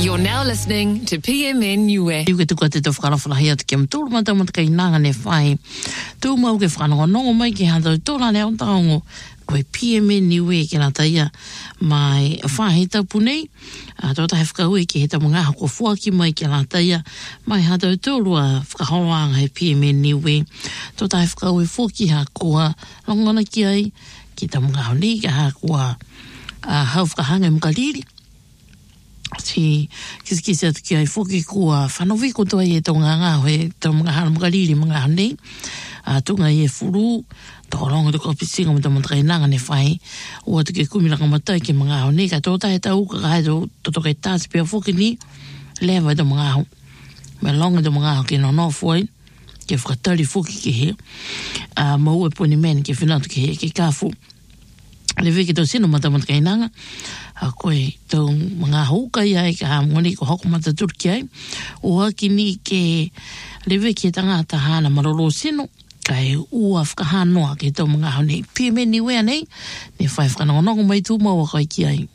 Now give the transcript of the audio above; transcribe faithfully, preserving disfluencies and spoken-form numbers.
You're now listening to P M N U E. Iu ke tuka te tau whakarawhara hea te kia mtulu mata mata kai nanga ne whai. Tū mau ke whanonga nongo mai ki hantau tōla ne au taongo koe P M N U E ke nā taia mai whahe tau punei. Tō tahe whakaue ki he tau mga hako fuaki mai ki nā taia mai hantau tōlua whakahoanga he P M N U E. Tō tahe whakaue fuaki hakoa longana ki ai ki tau mga honi ka hakoa hau whakahanga mkaliri. Si kisi kisi atu ki ai fuki kua whanowi ko toa i e tau ngā ngā hoe tau mga hana mga riri mga hanei tunga i e furu tō ronga te kopisinga mo tau matakai nanga ne whai ua te ke kumilanga matai ki mga hanei ka tō tahe tau ka kai tō tō kai tāsi pia fuki ni lewa i tau mga hau me longa tau mga hau ki no no fuai ke whakatari fuki ki he ma ue poni meni ke whinatu ki he ki kāfu le veke tō sino mata matakai nanga a koe tau mga haukai ai ka hamoni ko hoko mata turki ai o haki ni ke lewe ke tangata hana marolo sino kai ua whakahanoa ke tau mga haunei P M N U E nei ne whai whanongonongo mai tū maua kai ki ai